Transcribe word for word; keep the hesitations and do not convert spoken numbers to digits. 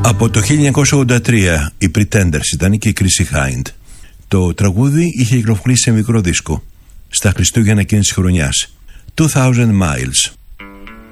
Από το χίλια εννιακόσια ογδόντα τρία οι Pretenders ήταν και η Chrissy Hind. Το τραγούδι είχε κυκλοφορήσει σε μικρό δίσκο στα Χριστούγεννα εκείνης της χρονιάς. two thousand miles.